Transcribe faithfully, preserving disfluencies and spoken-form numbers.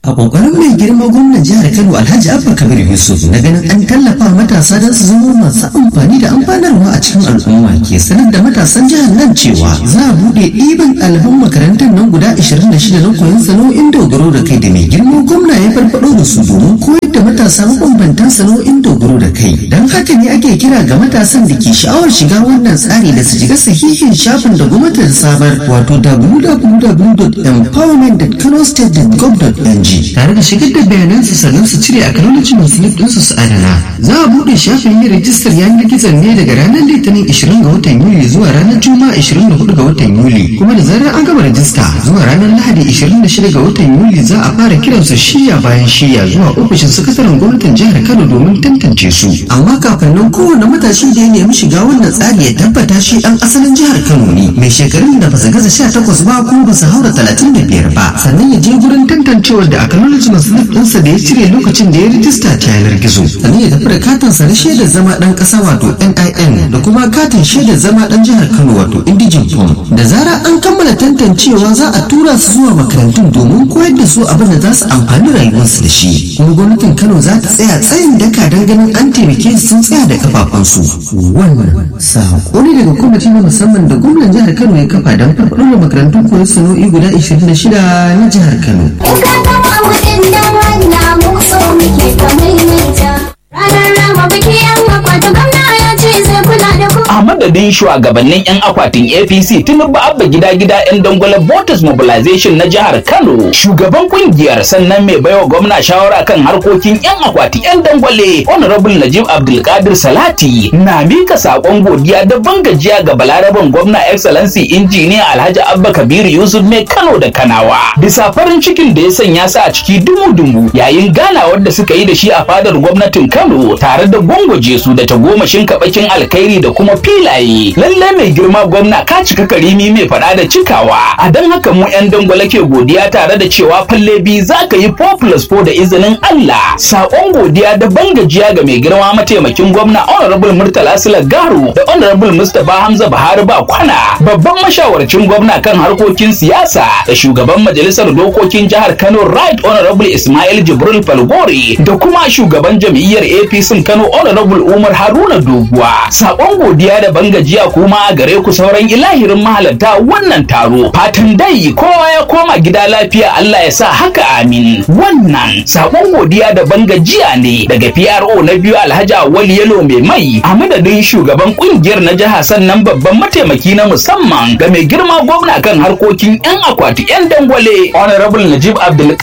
A ƙoƙarin mai girma gwamnan jihar Kano Alhaji Abba Kabir Yusuf na ganin an tallafa matasa don su zama masu amfani da amfanarwa a cikin al'umma ke sanar da matasan jihar nan cewa za a buɗe ɗiban ɗaliban makarantar nan guda ashirin da shida na koyon sana'o'in dogaro da kai da mai girma gwamna ya farfaɗo da su domin koyar da matasa mabambantan sana'o'in dogaro da kai. Don haka ne ake kira ga matasan da ke sha'awar shiga wannan tsari da su shiga sahihin shafin da gwamnatin sabar wato w w w dot empowerment dot kano state dot gov dot n g tare da shigar da bayanansu sannan su cire acknowledgement slip ɗinsu su adana. Za a buɗe shafin yin rajistar yanar gizon ne daga ranar litinin ishirin ga watan yuli zuwa ranar juma'a ishirin da hudu ga watan yuli, kuma da zarar an gama rajista zuwa ranar lahadi ishirin da shida ga watan yuli za a fara kiransu shiya bayan shiya zuwa ofishin sakataren gwamnatin jihar Kano domin tantance su. Amma kafin nan kowane matashi da ya nemi shiga wannan tsari ya tabbata shi ɗan asalin jihar Kano ne, mai shekarun da ba su gaza sha takwas ba kuma ba su haura talatin da biyar ba, sannan ya je gurin tantancewar da acknowledgement slip ɗinsa da ya cire lokacin da ya rijista ta yanar gizo, sannan ya tafi da katin sa na shaidar zama ɗan ƙasa wato N I N da kuma katin shaidar zama ɗan jihar Kano wato Indigen Form. Da zarar an kammala tantancewa za a tura su zuwa makarantun domin koyar da su abin da za su amfani rayuwarsu da shi, kuma gwamnatin Kano za ta tsaya tsayin daka don ganin an taimake su sun tsaya da kafafunsu. Wannan saƙo ne daga kwamiti na musamman da gwamnan jihar Kano ya kafa don farfaɗo da makarantun koyon sana'o'i guda ashirin da shida na jihar Kano. A madadin shugabannin 'yan akwatin A P C Tinubu Abba gida gida 'yan dangwala voters mobilization na jihar Kano, shugaban kungiyar sannan mai baiwa gwamna shawara kan harkokin 'yan akwati 'yan dangwale Honorable Najib Abdulkadir Salati na mika sakon godiya da bangajiya ga balaraban gwamna Excellency Injiniya Alhaji Abba Kabir Yusuf mai Kano da Kanawa bisa farin cikin da ya sanya su a ciki dumu-dumu yayin ganawar da suka yi da shi a fadar gwamnatin Kano tare da gwangwaje su da tagomashin kabakin alkhairi da kuma filaye. Lalle mai girma gwamna ka cika karimi mai fada da cikawa, a don haka mu 'yan dangwala ke godiya tare da cewa falle biyu za ka yi four plus four da izinin Allah. Sakon godiya da bangajiya ga mai girma mataimakin gwamna Honorable Murtala Sula Garu da Honorable Mustapha Hamza Buhari Bakwana, babban mashawarcin gwamna kan harkokin siyasa da shugaban majalisar dokokin jihar Kano Right Honorable Ismail Jibril Falgore da kuma shugaban jam'iyyar A P C Kano Honorable Umar Haruna Doguwa. Sakon godiya da bangajiya kuma a gare ku sauran ilahirin mahalarta wannan taro. Fatan dai kowa ya koma gida lafiya, Allah ya sa haka amin. Wannan sakon godiya da bangajiya ne daga P R O na biyu Alhaji Awali Yalo mai mai a madadin shugaban kungiyar na jiha sannan babban mataimaki na musamman ga mai girma gwamna kan harkokin 'yan akwati 'yan dangwale Honorable Najib Abdul